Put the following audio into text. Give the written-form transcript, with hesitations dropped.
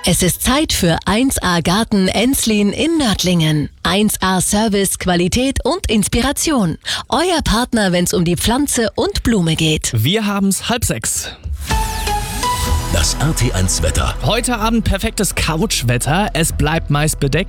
Es ist Zeit für 1A Garten Enzlin in Nördlingen. 1A Service, Qualität und Inspiration. Euer Partner, wenn es um die Pflanze und Blume geht. Wir haben's 5:30. Das RT1 Wetter. Heute Abend perfektes Couchwetter. Es bleibt meist bedeckt.